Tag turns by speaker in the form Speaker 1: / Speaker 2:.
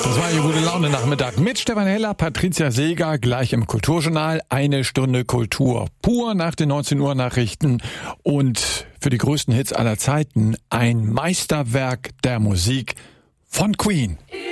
Speaker 1: Das war Ihr Gute-Laune-Nachmittag mit Stefan Heller, Patricia Seeger, gleich im Kulturjournal. Eine Stunde Kultur pur nach den 19 Uhr Nachrichten und für die größten Hits aller Zeiten ein Meisterwerk der Musik von Queen.